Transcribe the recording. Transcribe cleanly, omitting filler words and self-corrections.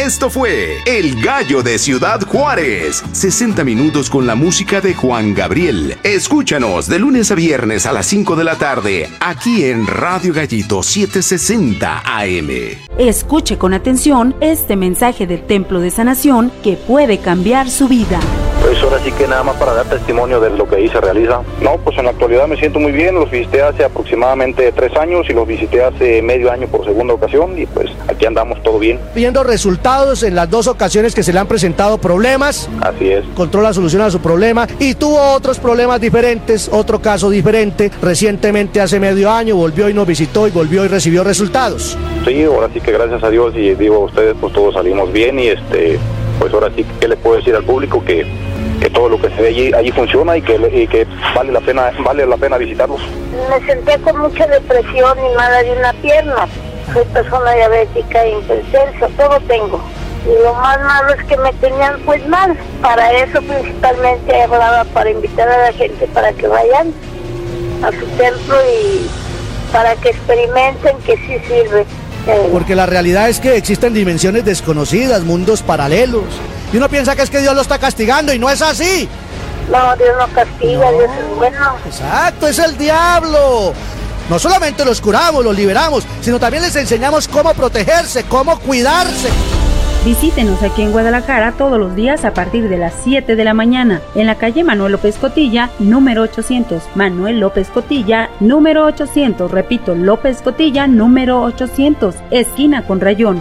Esto fue El Gallo de Ciudad Juárez. 60 minutos con la música de Juan Gabriel. Escúchanos de lunes a viernes a las 5 de la tarde, aquí en Radio Gallito 760 AM. Escuche con atención este mensaje del Templo de Sanación que puede cambiar su vida. Pues ahora sí que nada más para dar testimonio de lo que ahí se realiza. No, pues en la actualidad me siento muy bien. Los visité hace aproximadamente 3 años y los visité hace medio año por segunda ocasión y pues aquí andamos todo bien. Viendo resultados en las 2 ocasiones que se le han presentado problemas. Así es. Encontró la solución a su problema y tuvo otros problemas diferentes, otro caso diferente. Recientemente hace medio año volvió y nos visitó y volvió y recibió resultados. Sí, ahora sí que gracias a Dios y digo a ustedes pues todos salimos bien y pues ahora sí que le puedo decir al público que todo lo que se ve allí funciona y que vale la pena visitarlos. Me senté con mucha depresión y mala de una pierna. Soy persona diabética e hipertensa, todo tengo. Y lo más malo es que me tenían pues mal. Para eso principalmente hablaba para invitar a la gente para que vayan a su templo y para que experimenten que sí sirve. Porque la realidad es que existen dimensiones desconocidas, mundos paralelos. Y uno piensa que es que Dios lo está castigando y no es así. No, Dios no castiga, no. Dios es bueno. Exacto, es el diablo. No solamente los curamos, los liberamos, sino también les enseñamos cómo protegerse, cómo cuidarse. Visítenos aquí en Guadalajara todos los días a partir de las 7 de la mañana, en la calle Manuel López Cotilla, número 800. Manuel López Cotilla, número 800. Repito, López Cotilla, número 800, esquina con Rayón.